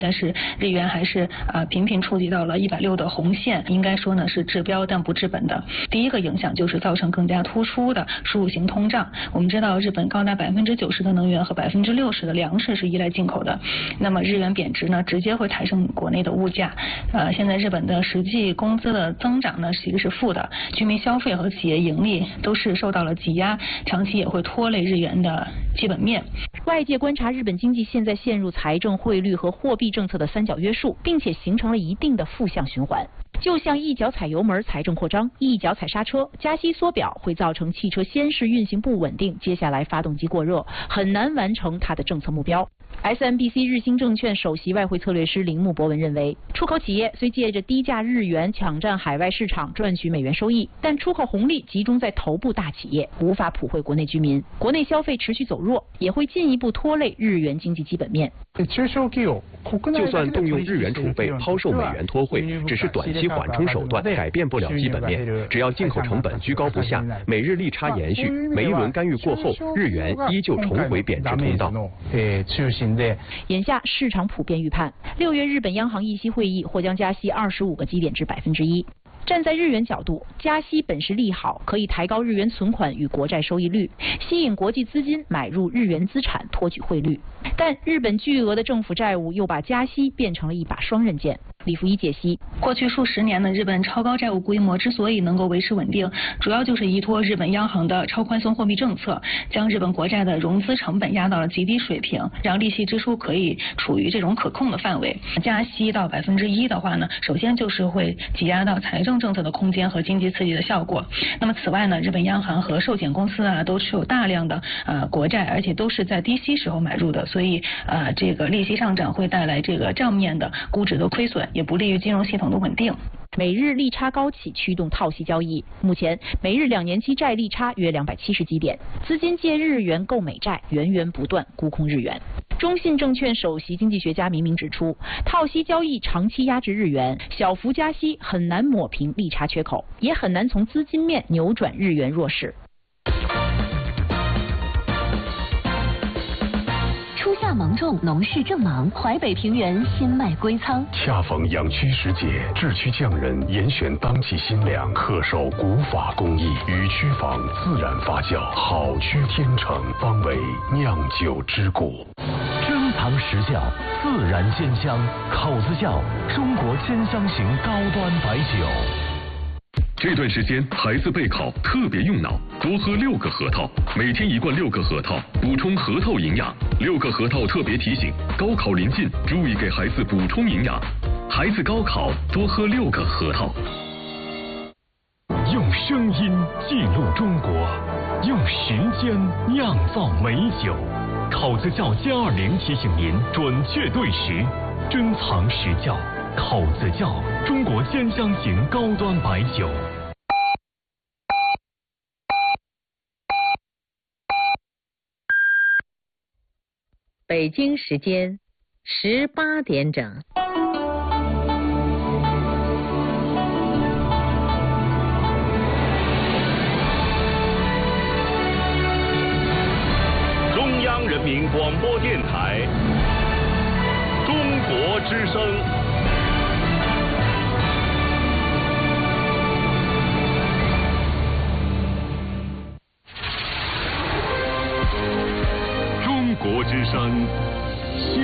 但是日元还是频频触及到了160的红线，应该说呢是治标但不治本的。第一个影响就是造成更加突出的输入型通胀。我们知道日本高达90%的能源和60%的粮食是依赖进口的，那么日元贬值呢，直接会抬升国内的物价。现在日本的实际工资的增长呢其实是负的，居民消费和企业盈利都是受到了挤压，长期也会拖累日元的基本面。 外界观察日本经济现在陷入财政、汇率和货币政策的三角约束，并且形成了一定的负向循环。就像一脚踩油门，财政扩张；一脚踩刹车，加息缩表，会造成汽车先是运行不稳定，接下来发动机过热，很难完成它的政策目标。SMBC 日兴证券首席外汇策略师铃木博文认为，出口企业虽借着低价日元抢占海外市场赚取美元收益，但出口红利集中在头部大企业，无法普惠国内居民。国内消费持续走弱，也会进一步拖累日元经济基本面。 就算动用日元储备抛售美元脱汇，只是短期缓冲手段，改变不了基本面。只要进口成本居高不下，美日利差延续，每一轮干预过后，日元依旧重回贬值通道。 眼下市场普遍预判，6月日本央行议息会议或将加息25个基点至1%。站在日元角度，加息本是利好，可以抬高日元存款与国债收益率，吸引国际资金买入日元资产，托举汇率。但日本巨额的政府债务又把加息变成了一把双刃剑。李福一解析， 过去数十年呢，日本超高债务规模之所以能够维持稳定，主要就是依托日本央行的超宽松货币政策，将日本国债的融资成本压到了极低水平，让利息支出可以处于这种可控的范围。加息到1%的话呢，首先就是会挤压到财政政策的空间和经济刺激的效果。那么此外呢，日本央行和寿险公司都持有大量的国债，而且都是在低息时候买入的，所以这个利息上涨会带来这个账面的估值的亏损，也不利于金融系统的稳定。 美日利差高企驱动套息交易，目前美日2年期债利差约270基点，资金借日元购美债，源源不断沽空日元。中信证券首席经济学家明明指出，套息交易长期压制日元，小幅加息很难抹平利差缺口，也很难从资金面扭转日元弱势。 初夏芒种，农事正忙，淮北平原新麦归仓。 恰逢养区时节，制区匠人严选当季新粮，恪守古法工艺，与区房自然发酵，好区天成，方为酿酒之果。 珍藏实酵，自然鲜香，口子窖中国鲜香型高端白酒。 这段时间孩子备考特别用脑，多喝6个核桃，每天1罐6个核桃，补充核桃营养。6个核桃特别提醒，高考临近，注意给孩子补充营养。孩子高考多喝6个核桃。 用声音记录中国，用时间酿造美酒。口子窖+20提醒您准确对时，珍藏实窖。口子窖中国鲜香型高端白酒。 北京时间18点整。 中央人民广播电台。